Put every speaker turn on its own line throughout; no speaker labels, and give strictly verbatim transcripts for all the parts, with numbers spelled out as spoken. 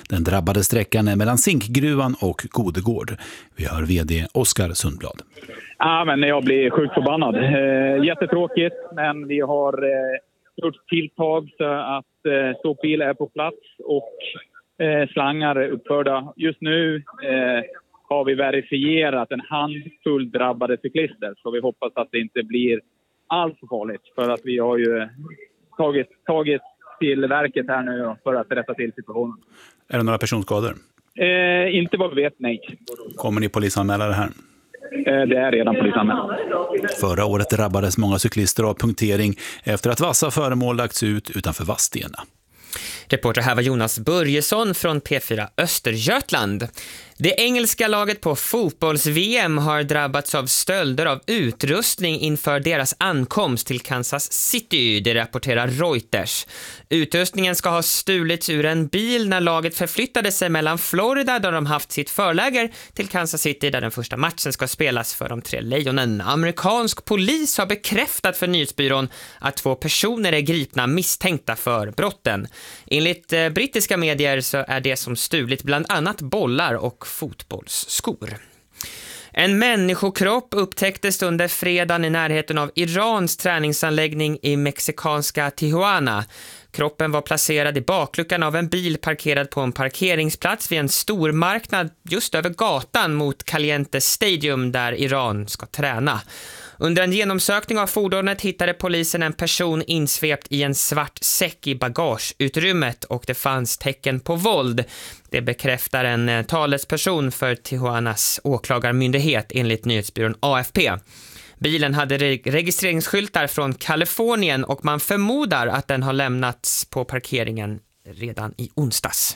Den drabbade sträckan är mellan Zinkgruvan och Godegård. Vi hör vd Oskar Sundblad.
Ja, men jag blir sjukt förbannad. Eh, jättetråkigt, men vi har eh, gjort tilltag så att eh, ståpbil är på plats och eh, slangar är uppförda. Just nu eh, har vi verifierat en handfull drabbade cyklister, så vi hoppas att det inte blir allt för farligt, för att vi har ju tagit, tagit till verket här nu för att rätta till situationen.
Är det några personskador?
Eh, inte vad vi vet, nej.
Kommer ni polisanmäla det här?
Eh, det är redan polisanmälan.
Förra året drabbades många cyklister av punktering efter att vassa föremål lagts ut utanför Vadstena.
Reporter här var Jonas Börjesson från P fyra Östergötland. Det engelska laget på fotbolls-V M har drabbats av stölder av utrustning inför deras ankomst till Kansas City, det rapporterar Reuters. Utrustningen ska ha stulits ur en bil när laget förflyttade sig mellan Florida, där de haft sitt förläger, till Kansas City, där den första matchen ska spelas för de tre lejonen. Amerikansk polis har bekräftat för nyhetsbyrån att två personer är gripna misstänkta för brotten. Enligt eh, brittiska medier så är det som stulit bland annat bollar och fotbollsskor. En människokropp upptäcktes under fredagen i närheten av Irans träningsanläggning i mexikanska Tijuana. Kroppen var placerad i bakluckan av en bil parkerad på en parkeringsplats vid en stormarknad just över gatan mot Caliente Stadium, där Iran ska träna. Under en genomsökning av fordonet hittade polisen en person insvept i en svart säck i bagageutrymmet och det fanns tecken på våld. Det bekräftar en talesperson för Tijuanas åklagarmyndighet enligt nyhetsbyrån A F P. Bilen hade registreringsskyltar från Kalifornien och man förmodar att den har lämnats på parkeringen redan i onsdags.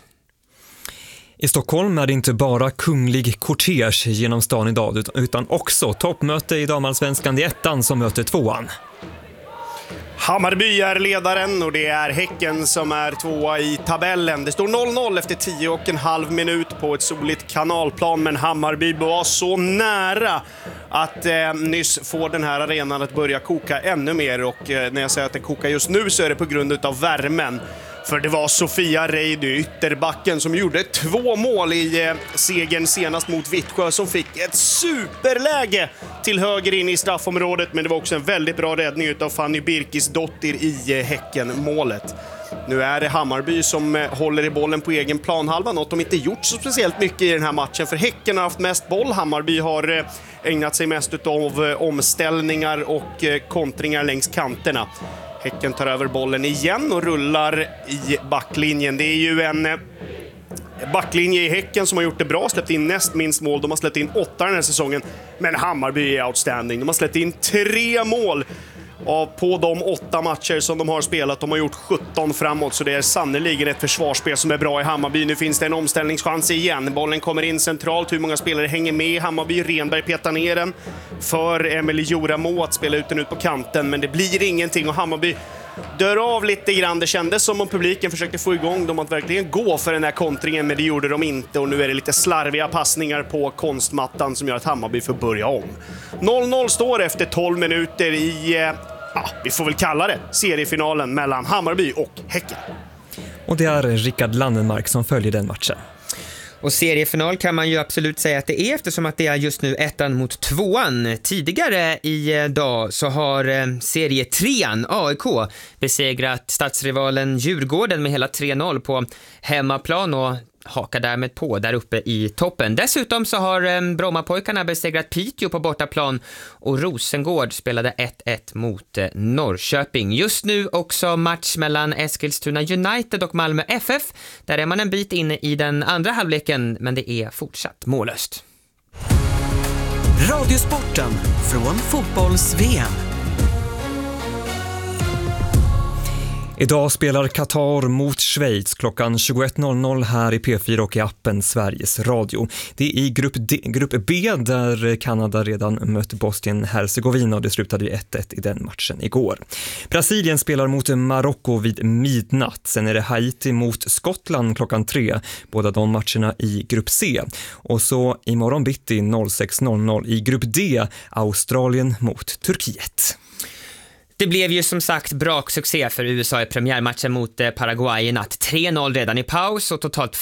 I Stockholm är det inte bara kunglig kortege genom stan idag utan också toppmöte i damallsvenskan i ettan som möter tvåan.
Hammarby är ledaren och det är Häcken som är tvåa i tabellen. Det står noll noll efter tio och en halv minut på ett soligt kanalplan, men Hammarby var så nära att eh, nyss få den här arenan att börja koka ännu mer, och eh, när jag säger att det kokar just nu så är det på grund av värmen. För det var Sofia Reidy, ytterbacken, som gjorde två mål i eh, segern senast mot Vittsjö, som fick ett superläge till höger in i straffområdet. Men det var också en väldigt bra räddning av Fanny Birkisdottir i eh, Häcken-målet. Nu är det Hammarby som eh, håller i bollen på egen planhalva, något de inte gjort så speciellt mycket i den här matchen. För Häcken har haft mest boll, Hammarby har eh, ägnat sig mest av eh, omställningar och eh, kontringar längs kanterna. Häcken tar över bollen igen och rullar i backlinjen. Det är ju en backlinje i Häcken som har gjort det bra, släppt in näst minst mål. De har släppt in åtta den här säsongen, men Hammarby är outstanding. De har släppt in tre mål av på de åtta matcher som de har spelat. De har gjort sjutton framåt, så det är sannoliken ett försvarsspel som är bra i Hammarby. Nu finns det en omställningschans igen. Bollen kommer in centralt. Hur många spelare hänger med i Hammarby? Renberg petar ner den för Emily Joramo att spela ut den ut på kanten, men det blir ingenting och Hammarby dör av lite grann. Det kändes som om publiken försökte få igång dem att verkligen gå för den här kontringen, men det gjorde de inte, och nu är det lite slarviga passningar på konstmattan som gör att Hammarby får börja om. noll noll står efter tolv minuter i, ja, vi får väl kalla det seriefinalen mellan Hammarby och Häcken.
Och det är Rickard Landenmark som följer den matchen.
Och seriefinal kan man ju absolut säga att det är, eftersom att det är just nu ettan mot tvåan. Tidigare i dag så har serietrean A I K besegrat stadsrivalen Djurgården med hela tre noll på hemmaplan och hakar därmed på där uppe i toppen. Dessutom så har Brommapojkarna besegrat Piteå på bortaplan och Rosengård spelade ett ett mot Norrköping. Just nu också match mellan Eskilstuna United och Malmö F F. Där är man en bit inne i den andra halvleken, men det är fortsatt mållöst.
Radiosporten från fotbolls-V M.
Idag spelar Qatar mot Schweiz klockan tjugoett noll noll här i P fyra och i appen Sveriges Radio. Det är i grupp, D, grupp B där Kanada redan mött Bosnien-Hercegovina och det slutade ju ett ett i den matchen igår. Brasilien spelar mot Marocko vid midnatt. Sen är det Haiti mot Skottland klockan tre. Båda de matcherna i grupp C. Och så imorgon bitti sex noll noll i grupp D, Australien mot Turkiet.
Det blev ju som sagt braksuccé för U S A i premiärmatchen mot Paraguay i natt. tre noll redan i paus och totalt